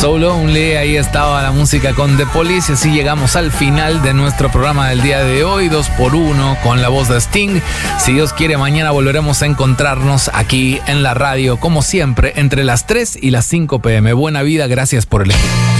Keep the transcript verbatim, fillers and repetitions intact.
So Lonely, ahí estaba la música con The Police y así llegamos al final de nuestro programa del día de hoy, dos por uno con la voz de Sting. Si Dios quiere, mañana volveremos a encontrarnos aquí en la radio, como siempre, entre las tres y las cinco p m. Buena vida, gracias por elegir.